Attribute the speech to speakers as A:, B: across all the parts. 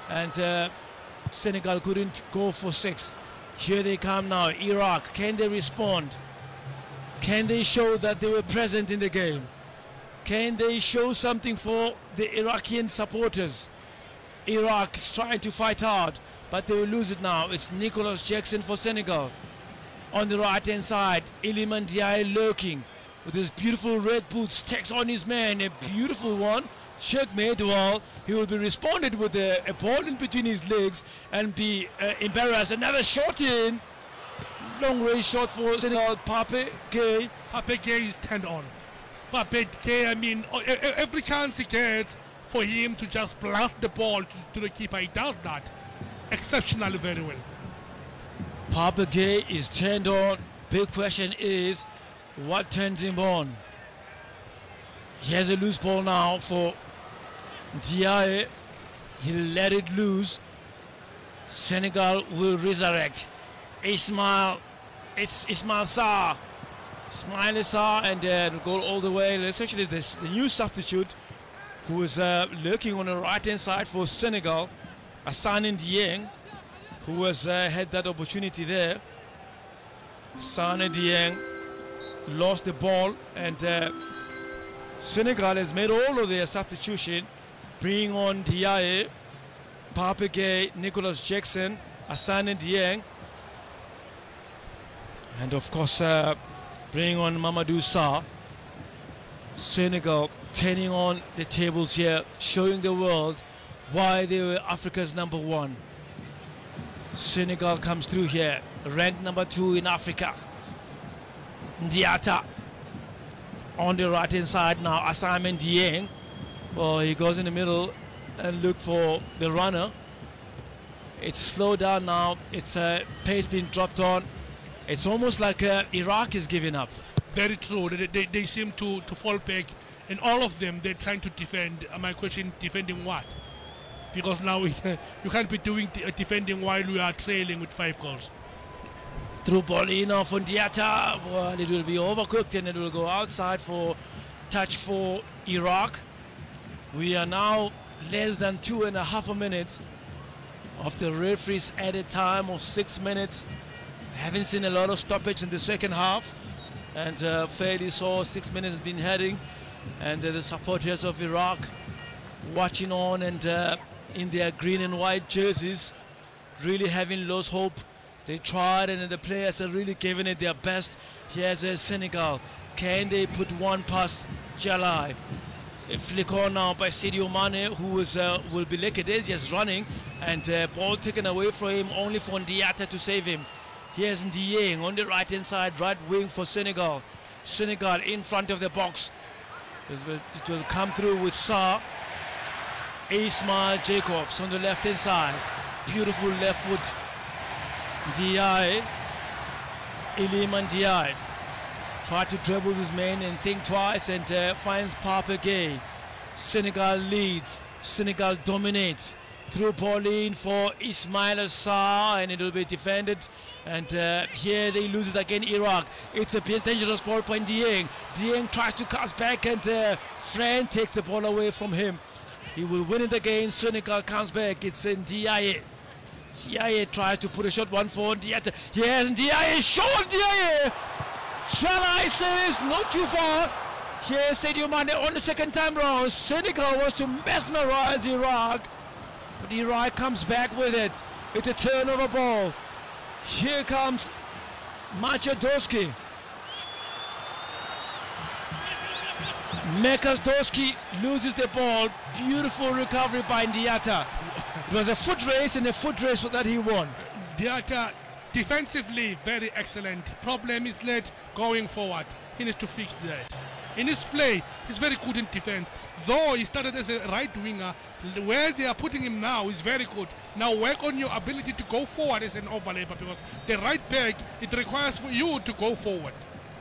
A: and Senegal couldn't go for 6. Here they come now. Iraq, can they respond? Can they show that they were present in the game? Can they show something for the Iraqi supporters? Iraq is trying to fight hard, but they will lose it now. It's Nicholas Jackson for Senegal. On the right hand side, Iliman Ndiaye lurking with his beautiful red boots, takes on his man, a beautiful one. Checkmate. Well, he will be responded with a ball in between his legs and be embarrassed. Another shot in. Long range shot for Senegal. Pape Gueye.
B: Pape Gueye is turned on. Pape Gueye, I mean, every chance he gets for him to just blast the ball to the keeper, he does that exceptionally very well.
A: Pape Gueye is turned on. Big question is, what turned him on? He has a loose ball now for Ndiaye. He'll let it loose. Senegal will resurrect. Ismail Sarr. Ismail Sarr, and go all the way. It's actually the new substitute who is lurking on the right hand side for Senegal. Assane Dieng, who has had that opportunity there. Assane Dieng lost the ball, and Senegal has made all of their substitution, bringing on Ndiaye, Pape Gueye, Nicholas Jackson, Assane Dieng, and of course bringing on Mamadou Sarr. Senegal turning on the tables here, showing the world why they were Africa's #1. Senegal comes through here, ranked #2 in Africa. Ndiata on the right hand side now. Assane Dieng, well, he goes in the middle and look for the runner. It's slowed down now. It's pace being dropped on. It's almost like Iraq is giving up.
B: Very true. They seem to fall back, and all of them, they're trying to defend. My question, defending what? Because now you can't be doing defending while we are trailing with 5 goals.
A: Through ball in now for Ndiata. Well, it will be overcooked and it will go outside for touch for Iraq. We are now less than 2.5 minutes of the referee's added time of 6 minutes. Haven't seen a lot of stoppage in the second half, and fairly saw 6 minutes has been heading, and the supporters of Iraq watching on, and in their green and white jerseys, really having lost hope. They tried, and the players are really giving it their best. Here's Senegal. Can they put one past Jalai? A flick on now by Sadio Mane, who will be Lekadesia's running, and ball taken away from him, only for Ndiata to save him. Here's Ndiaye on the right hand side, right wing for Senegal. Senegal in front of the box. It will come through with Sarr. Ismail Jacobs on the left hand side. Beautiful left foot. Ndiaye. Iliman Ndiaye. Try to dribble his man and think twice, and finds Pape Gueye. Senegal leads. Senegal dominates. Through ball in for Ismail Sarr, and it will be defended. And here they lose it again, Iraq. It's a dangerous ball by Dieng. Dieng tries to cast back, and Fran takes the ball away from him. He will win it again. Senegal comes back. It's Ndiaye. Ndiaye tries to put a shot, one for Ndiaye. Yes, Ndiaye, shot Ndiaye. Jalai says not too far. Here Sadio Mane on the second time round. Senegal wants to mesmerize Iraq, but Iraq comes back with it. It's a turnover ball. Here comes Machadowski. Mekas Doski loses the ball. Beautiful recovery by Ndiata. It was a foot race, and a foot race that he won.
B: Ndiata defensively very excellent. Problem is that going forward, he needs to fix that. In his play, he's very good in defense. Though he started as a right winger, where they are putting him now is very good. Now work on your ability to go forward as an overlapper, because the right back, it requires for you to go forward.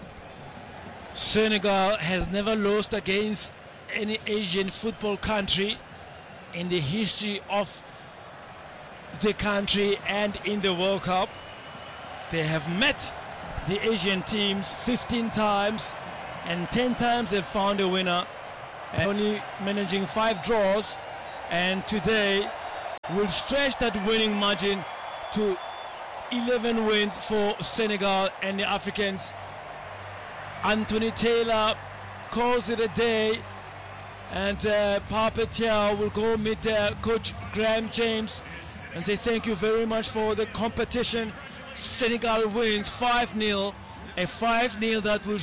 A: Senegal has never lost against any Asian football country in the history of the country and in the World Cup. They have met the Asian teams 15 times, and 10 times they've found a winner, and only managing 5 draws. And today will stretch that winning margin to 11 wins for Senegal and the Africans. Anthony Taylor calls it a day, and Papa Thiaw will go meet Coach Graham James and say thank you very much for the competition. Senegal wins 5-0, a 5-0 that will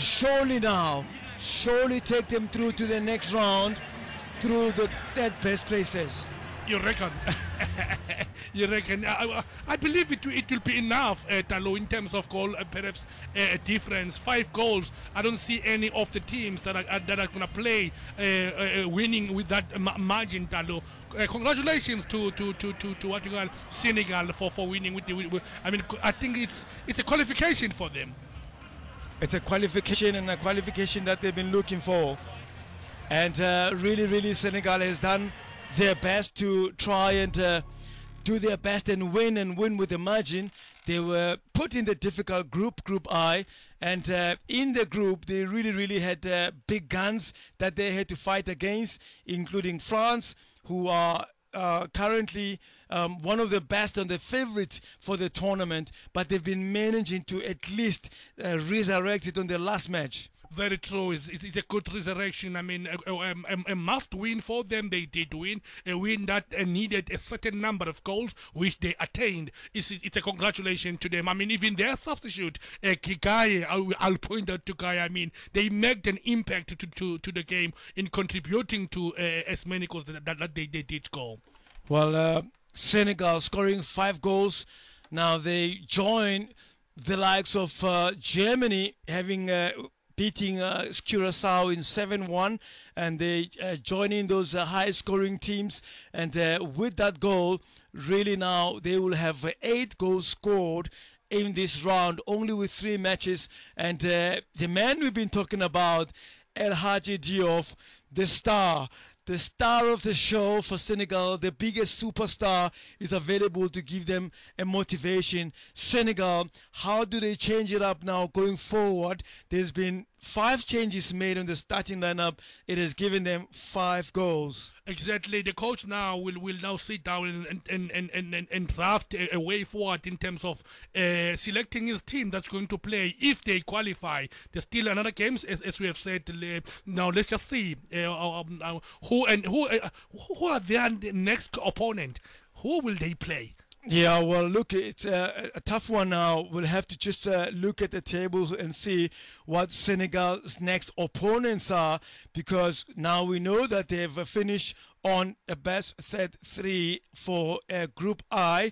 A: surely take them through to the next round through the third best places.
B: You reckon? You reckon? I believe it will be enough, Talo, in terms of goal, perhaps a difference. 5 goals. I don't see any of the teams that are going to play winning with that margin, Talo. Congratulations to what you call Senegal for winning with the. I mean, I think it's a qualification for them.
A: It's a qualification, and a qualification that they've been looking for. And really, Senegal has done their best to try and do their best and win with the margin. They were put in the difficult group I, and in the group they really had big guns that they had to fight against, including France, who are currently one of the best and the favorite for the tournament, but they've been managing to at least resurrect it on the last match.
B: Very true. It's a good resurrection. I mean, a must win for them. They did win. A win that needed a certain number of goals, which they attained. It's a congratulations to them. I mean, even their substitute, Kigaye, I'll point out to Guy. I mean, they made an impact to the game in contributing to as many goals that they did score.
A: Well, Senegal scoring 5 goals. Now they join the likes of Germany, having beating Curaçao in 7-1, and they join in those high-scoring teams. And with that goal, really now they will have 8 goals scored in this round, only with 3 matches. And the man we've been talking about, El Hadji Diouf, the star of the show for Senegal, the biggest superstar, is available to give them a motivation. Senegal, how do they change it up now going forward? There's been 5 changes made on the starting lineup. It has given them 5 goals.
B: Exactly. The coach now will now sit down and draft a way forward in terms of selecting his team that's going to play if they qualify. There's still another games, as we have said. Now let's just see who are their next opponent. Who will they play?
A: Yeah, well, look, it's a tough one now. We'll have to just look at the table and see what Senegal's next opponents are, because now we know that they've finished on a best 3 for Group I,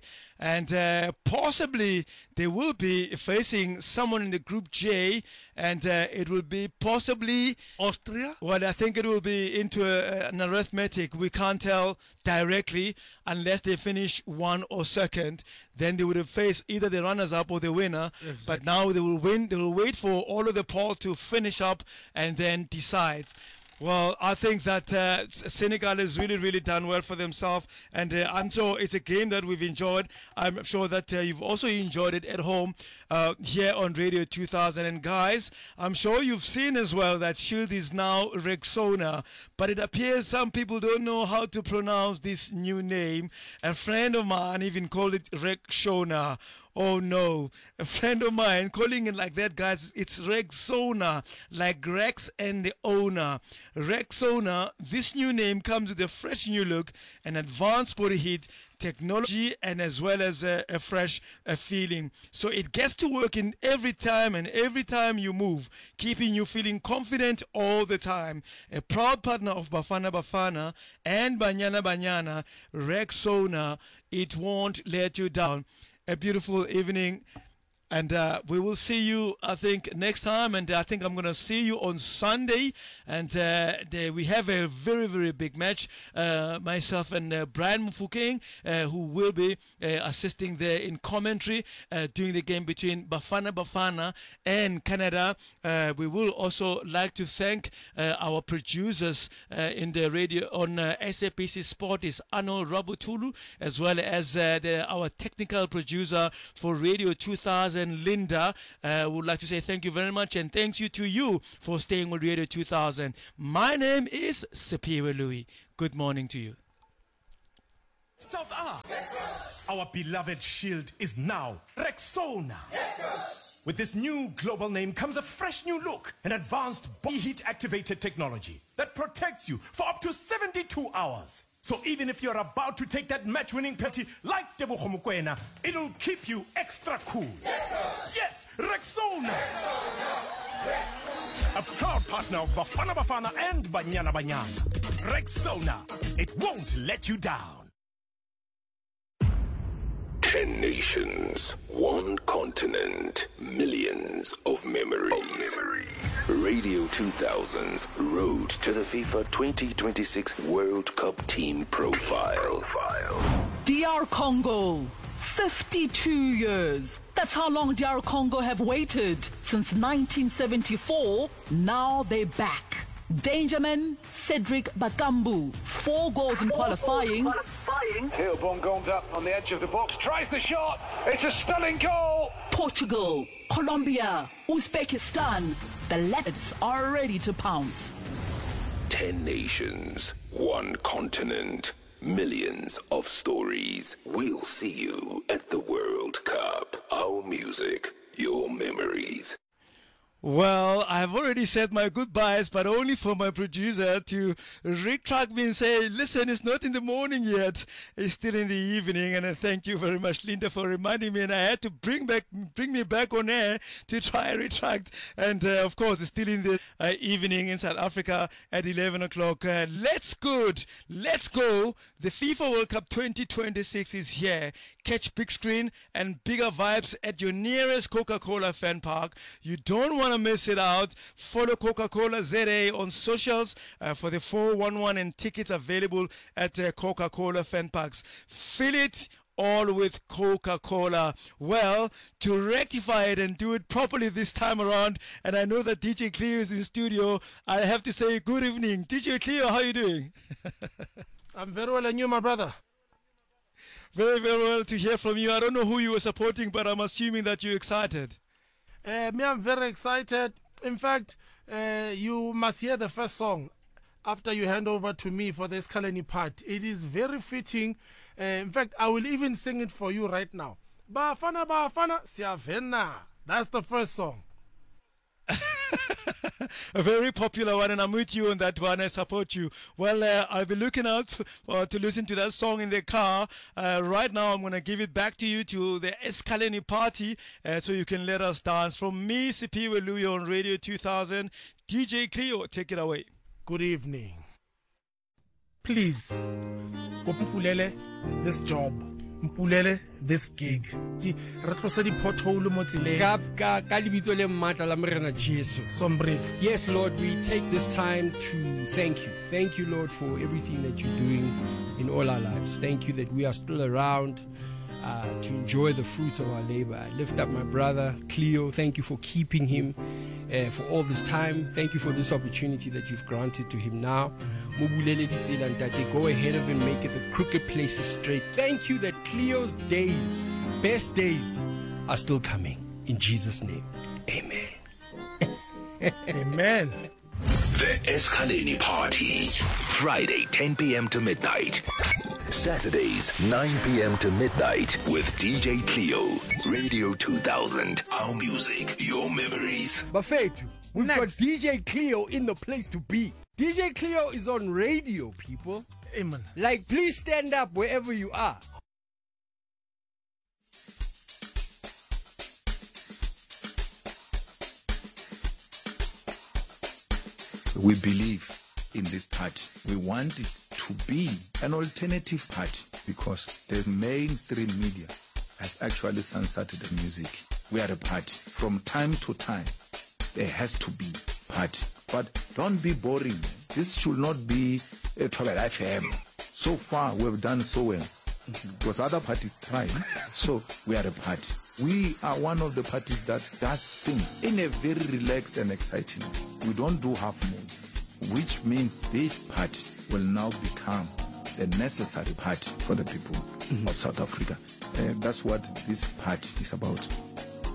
A: and possibly they will be facing someone in the Group J, and it will be possibly
B: Austria.
A: Well, I think it will be into an arithmetic. We can't tell directly unless they finish 1 or 2nd. Then they would have faced either the runners-up or the winner. Exactly. But now they will win. They will wait for all of the poll to finish up and then decide. Well, I think that Senegal has really done well for themselves, and I'm sure it's a game that we've enjoyed. I'm sure that you've also enjoyed it at home here on Radio 2000. And guys, I'm sure you've seen as well that Shield is now Rexona, but it appears some people don't know how to pronounce this new name. A friend of mine even called it Rexona. Oh no, a friend of mine calling it like that, guys. It's Rexona, like Rex and the owner. Rexona, this new name comes with a fresh new look, an advanced body heat, technology, and as well as a fresh feeling. So it gets to work in every time and every time you move, keeping you feeling confident all the time. A proud partner of Bafana Bafana and Banyana Banyana, Rexona, it won't let you down. A beautiful evening, and we will see you, I think, next time, and I think I'm going to see you on Sunday, and we have a very big match, myself and Brian Mufukeng, who will be assisting there in commentary during the game between Bafana Bafana and Canada. We will also like to thank our producers in the radio on SAPC Sport is Arnold Rabutulu, as well as our technical producer for Radio 2000, Linda. Would like to say thank you very much, and thanks to you for staying with Radio 2000. My name is Sapira Louis. Good morning to you.
C: South Ark. Yes, our beloved shield is now Rexona. Yes, with this new global name comes a fresh new look, an advanced body heat activated technology that protects you for up to 72 hours. So even if you're about to take that match-winning penalty like Tebogo Mokoena, it'll keep you extra cool. Yes, Rexona. A proud partner of Bafana Bafana and Banyana Banyana. Rexona, it won't let you down.
D: 10 nations, 1 continent, millions of memories. Radio 2000's Road to the FIFA 2026 World Cup Team Profile.
E: DR Congo, 52 years. That's how long DR Congo have waited. Since 1974, now they're back. Dangerman Cedric Bakambu, 4 goals in qualifying.
F: Theo Bongonda up on the edge of the box, tries the shot, it's a stunning goal!
E: Portugal, Colombia, Uzbekistan, the lads are ready to pounce.
D: 10 nations, 1 continent, millions of stories. We'll see you at the World Cup. Our music, your memories.
A: Well, I've already said my goodbyes, but only for my producer to retract me and say, listen, it's not in the morning yet. It's still in the evening. And thank you very much, Linda, for reminding me. And I had to bring me back on air to try and retract. And, of course, it's still in the evening in South Africa at 11 o'clock. Let's go. The FIFA World Cup 2026 is here. Catch big screen and bigger vibes at your nearest Coca-Cola fan park. You don't want to miss it out. Follow Coca-Cola ZA on socials for the 411 and tickets available at Coca-Cola fan parks. Fill it all with Coca-Cola. Well, to rectify it and do it properly this time around, and I know that DJ Cleo is in studio, I have to say good evening. DJ Cleo, how are you doing?
G: I'm very well, and you, my brother?
A: Very, very well to hear from you. I don't know who you were supporting, but I'm assuming that you're excited.
G: Me, I'm very excited. In fact, you must hear the first song after you hand over to me for the Eskaleni part. It is very fitting. In fact, I will even sing it for you right now. Bafana, Bafana, Siavena. That's the first song.
A: A very popular one, and I'm with you on that one. I support you. Well, I'll be looking out to listen to that song in the car. Right now, I'm going to give it back to you, to the Eskaleni party, so you can let us dance. From me, Sipiwe Luyo on Radio 2000, DJ Cleo, take it away.
G: Good evening. Please, Mpulele this job. Mpulele this gig. Some brief.
H: Yes, Lord, we take this time to thank you. Thank you, Lord, for everything that you're doing in all our lives. Thank you that we are still around to enjoy the fruits of our labor. I lift up my brother, Cleo. Thank you for keeping him for all this time. Thank you for this opportunity that you've granted to him now. Go ahead of him, make it the crooked places straight. Thank you that Cleo's days, best days, are still coming. In Jesus' name, amen.
G: Amen.
D: The Eskaleni Party, Friday 10 p.m. to midnight. Saturdays 9 p.m. to midnight with DJ Cleo. Radio 2000, our music, your memories.
H: Bafetu, we've got DJ Cleo in the place to be. DJ Cleo is on radio, people.
G: Amen.
H: Like, please stand up wherever you are.
I: We believe in this party. We want it to be an alternative party because the mainstream media has actually censored the music. We are a party. From time to time, there has to be party. But don't be boring. This should not be a Travel FM. So far, we've done so well. Because other parties tried. So we are a party. We are one of the parties that does things in a very relaxed and exciting way. We don't do half moon, which means this party will now become the necessary party for the people of South Africa. That's what this party is about.